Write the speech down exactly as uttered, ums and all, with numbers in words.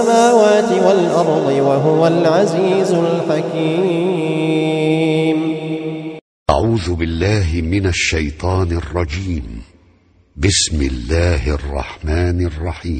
السماوات والأرض وهو العزيز الحكيم. أعوذ بالله من الشيطان الرجيم. بسم الله الرحمن الرحيم.